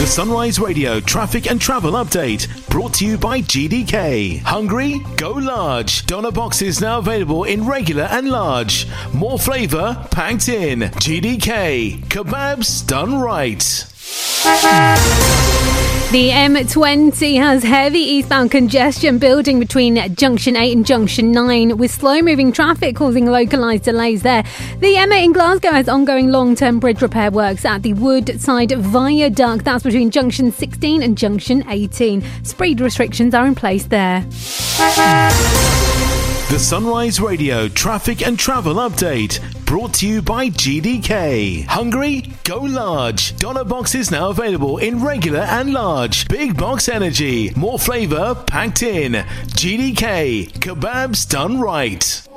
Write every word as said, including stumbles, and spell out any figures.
The Sunrise Radio traffic and travel update brought to you by G D K. Hungry? Go large. Doner boxes now available in regular and large. More flavour packed in. G D K. Kebabs done right. The M twenty has heavy eastbound congestion building between Junction eight and Junction nine, with slow-moving traffic causing localised delays there. The M eight in Glasgow has ongoing long-term bridge repair works at the Woodside Viaduct. That's between Junction sixteen and Junction eighteen. Speed restrictions are in place there. The Sunrise Radio traffic and travel update brought to you by G D K. Hungry? Go large. Doner boxes now available in regular and large. Big box energy. More flavour packed in. G D K. Kebabs done right.